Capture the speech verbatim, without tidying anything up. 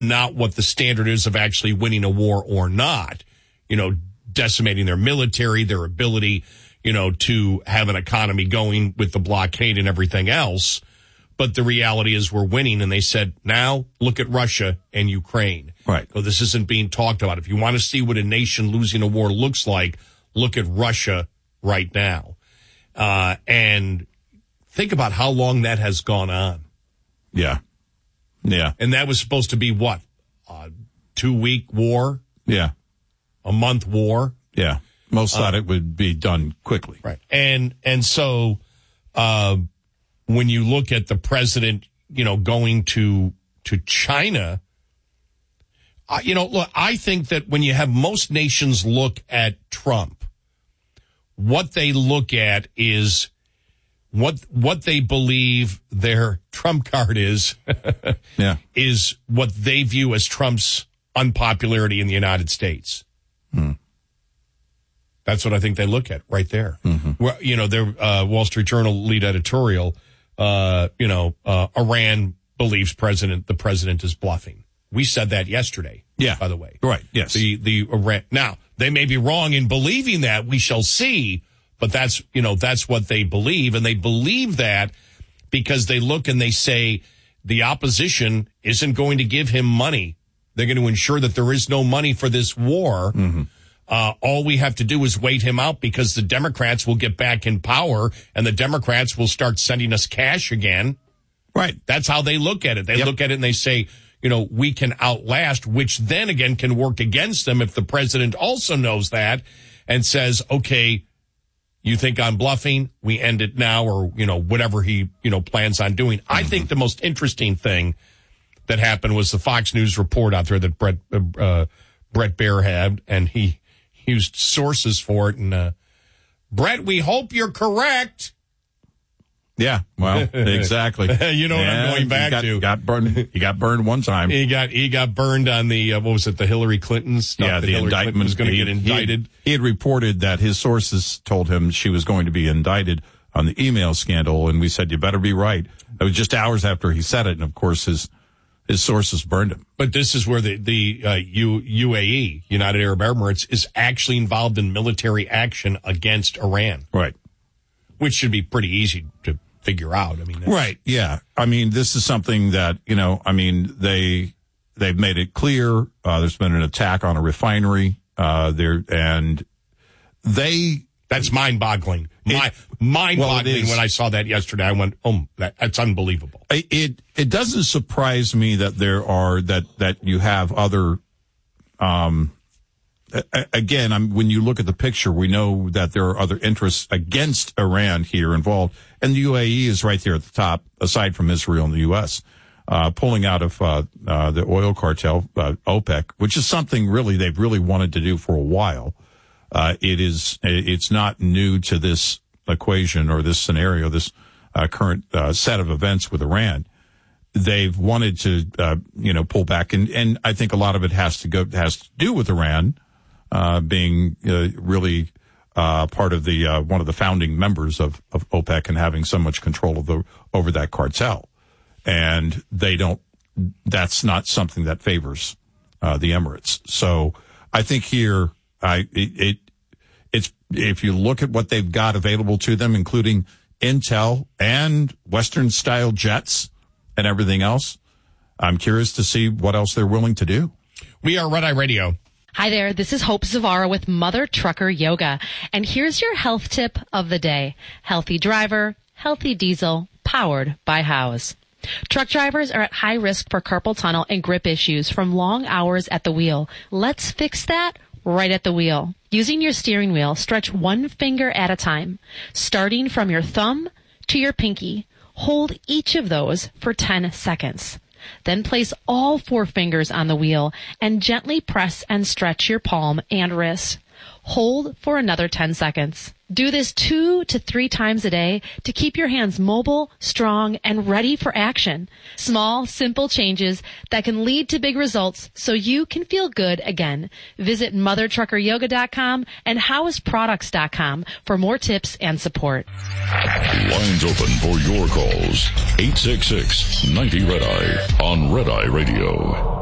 not what the standard is of actually winning a war or not, you know, decimating their military, their ability, you know, to have an economy going with the blockade and everything else. But the reality is we're winning. And they said, now look at Russia and Ukraine. Right. So this isn't being talked about. If you want to see what a nation losing a war looks like, look at Russia right now. Uh, and think about how long that has gone on. Yeah. Yeah. And that was supposed to be what? A two-week war? Yeah. A month war? Yeah. Most thought uh, it would be done quickly. Right. And, and so, uh, when you look at the president, you know, going to, to China, uh, you know, look, I think that when you have most nations look at Trump, what they look at is what, what they believe their Trump card is, yeah. is what they view as Trump's unpopularity in the United States. Hmm. That's what I think they look at right there. Mm-hmm. Well, you know, their uh, Wall Street Journal lead editorial, uh, you know, uh, Iran believes president the president is bluffing. We said that yesterday. Yeah. By the way. Right. Yes. The the Iran. Now, they may be wrong in believing that. We shall see. But that's, you know, that's what they believe. And they believe that because they look and they say the opposition isn't going to give him money. They're going to ensure that there is no money for this war. Mm-hmm. Uh, all we have to do is wait him out because the Democrats will get back in power and the Democrats will start sending us cash again. Right. That's how they look at it. They yep. look at it and they say, you know, we can outlast, which then again can work against them if the president also knows that and says, okay, you think I'm bluffing? We end it now, or, you know, whatever he, you know, plans on doing. Mm-hmm. I think the most interesting thing that happened was the Fox News report out there that Brett, uh, Brett Baer had, and he used sources for it. And, uh, Brett, we hope you're correct. Yeah, well, exactly. You know what yeah, I'm going back got, to. Got burned. He got burned one time. He got he got burned on the uh, what was it? The Hillary Clinton stuff. Yeah, the, the indictment was going to he, get indicted. He had, he had reported that his sources told him she was going to be indicted on the email scandal, and we said you better be right. It was just hours after he said it, and of course his his sources burned him. But this is where the the uh, U, UAE, United Arab Emirates, is actually involved in military action against Iran. Right, which should be pretty easy to figure out. I mean, right. Yeah. I mean, this is something that, you know, I mean, they, they've made it clear. Uh, there's been an attack on a refinery, uh, there, and they, that's mind boggling. My, mind boggling. When I saw that yesterday, I went, oh, that, that's unbelievable. It, it, it doesn't surprise me that there are, that, that you have other, um, again, I'm, when you look at the picture, we know that there are other interests against Iran here involved, and the U A E is right there at the top, aside from Israel and the U S, uh, pulling out of uh, uh, the oil cartel, uh, OPEC, which is something really they've really wanted to do for a while. Uh, it is, it's not new to this equation or this scenario, this uh, current uh, set of events with Iran. They've wanted to, uh, you know, pull back, and and I think a lot of it has to go has to do with Iran. Uh, being uh, really uh, part of the uh, one of the founding members of, of OPEC and having so much control of the over that cartel, and they don't. That's not something that favors uh, the Emirates. So I think here, I it, it it's if you look at what they've got available to them, including intel and Western style jets and everything else, I'm curious to see what else they're willing to do. We are Red Eye Radio. Hi there, this is Hope Zavara with Mother Trucker Yoga, and here's your health tip of the day. Healthy driver, healthy diesel, powered by Howes. Truck drivers are at high risk for carpal tunnel and grip issues from long hours at the wheel. Let's fix that right at the wheel. Using your steering wheel, stretch one finger at a time, starting from your thumb to your pinky. Hold each of those for ten seconds. Then place all four fingers on the wheel and gently press and stretch your palm and wrist. Hold for another ten seconds. Do this two to three times a day to keep your hands mobile, strong, and ready for action. Small, simple changes that can lead to big results so you can feel good again. Visit mother trucker yoga dot com and howes products dot com for more tips and support. Lines open for your calls. eight six six, ninety, Red Eye on Red Eye Radio.